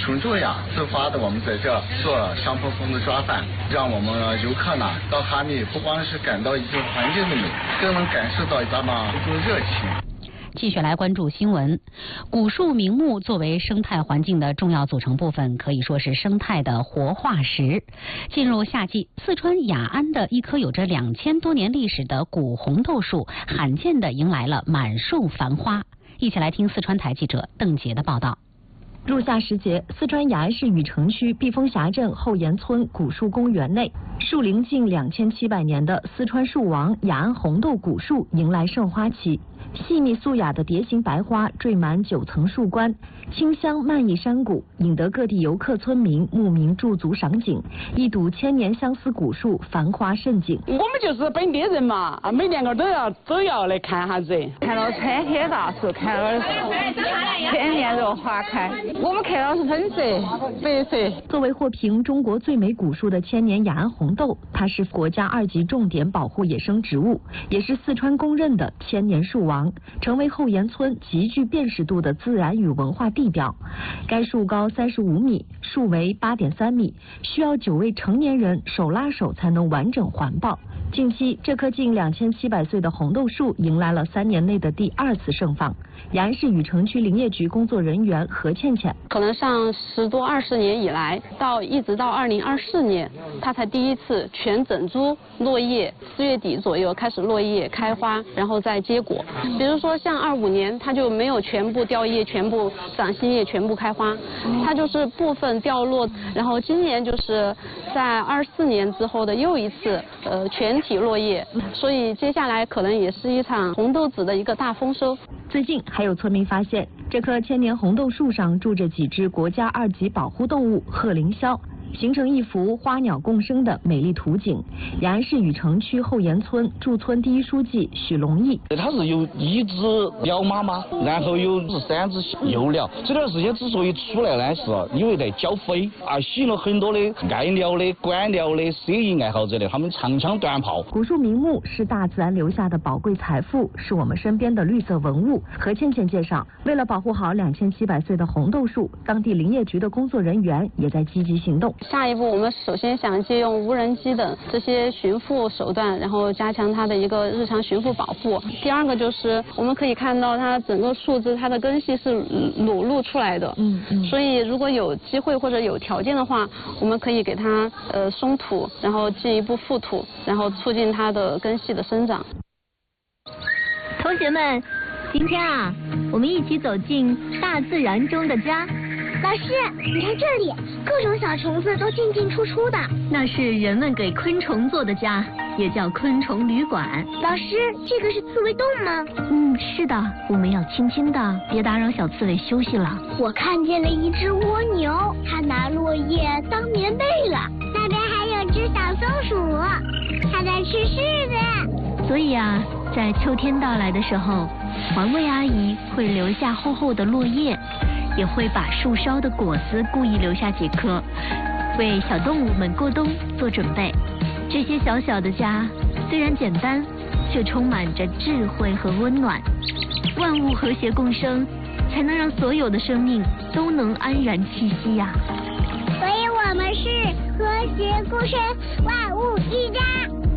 群众呀自发的我们在这做香喷喷的抓饭，让我们游客呢到哈密不光是感到一种环境的美，更能感受到咱们一种热情。 继续来关注新闻。古树名木作为生态环境的重要组成部分，可以说是生态的活化石。进入夏季，四川雅安的一棵有着2000多年历史的古红豆树，罕见地迎来了满树繁花。一起来听四川台记者邓杰的报道。 入夏时节，四川雅安市禹城区碧峰峡镇后岩村古树公园内，树龄近2700年的四川树王雅安红豆古树迎来盛花期。细密素雅的蝶形白花缀满9层树冠，清香漫溢山谷，引得各地游客村民慕名驻足赏景。一睹千年相思古树繁花盛景。 我们就是本地人嘛，每年都要来看下子，看到参天大树，看到千年若花开。我们看到是粉色、白色。 作为获评中国最美古树的千年雅安红豆，它是国家2级重点保护野生植物，也是四川公认的千年树王，成为后岩村极具辨识度的自然与文化地标。该树高35米，树围8.3米，需要9位成年人手拉手才能完整环抱。近期，这棵近2700岁的红豆树迎来了3年内的第2次盛放。雅安市禹城区林业局工作人员何倩倩， 可能上10多20年以来，一直到2024年，它才第一次全整株落叶，4月底左右开始落叶开花，然后再结果。比如说像25年，它就没有全部掉叶、全部长新叶、全部开花，它就是部分掉落。然后今年就是在24年之后的又一次全体落叶，所以接下来可能也是一场红豆子的一个大丰收。 最近还有村民发现，这棵千年红豆树上住着几只国家2级保护动物褐凌霄，形成一幅花鸟共生的美丽图景。雅安市禹城区后岩村驻村第一书记许龙义， 它是有1只鸟妈妈，然后有3只幼鸟。这段时间之所以出来呢，是因为在交飞吸引了很多的爱鸟的、观鸟的、摄影爱好者的，他们长枪短炮。 古树名木是大自然留下的宝贵财富，是我们身边的绿色文物。何倩倩介绍，为了保护好2700岁的红豆树，当地林业局的工作人员也在积极行动。 下一步，我们首先想借用无人机等这些巡抚手段，然后加强它的一个日常巡抚保护。第2个就是我们可以看到它整个树枝，它的根系是裸露出来的。所以如果有机会或者有条件的话，我们可以给它松土，然后进一步覆土，然后促进它的根系的生长。 同学们，今天啊，我们一起走进大自然中的家。 老师，你看这里，各种小虫子都进进出出的。 那是人们给昆虫做的家，也叫昆虫旅馆。 老师，这个是刺猬洞吗？ 是的，我们要轻轻的，别打扰小刺猬休息了。 我看见了一只蜗牛，它拿落叶当棉被了。那边还有只小松鼠，它在吃柿子。 所以啊，在秋天到来的时候，环卫阿姨会留下厚厚的落叶，也会把树梢的果子故意留下几颗，为小动物们过冬做准备。这些小小的家虽然简单，却充满着智慧和温暖。万物和谐共生，才能让所有的生命都能安然栖息呀。 所以我们是和谐共生，万物一家。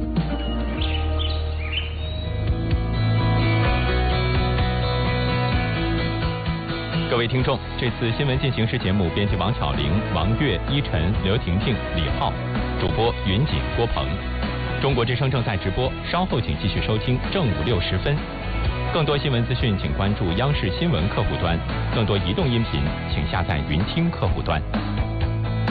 各位听众，这次新闻进行时节目编辑王巧玲、王悦、依晨、刘婷婷、李浩，主播云锦、郭鹏。中国之声正在直播，稍后请继续收听正午6时分。更多新闻资讯，请关注央视新闻客户端；更多移动音频，请下载云听客户端。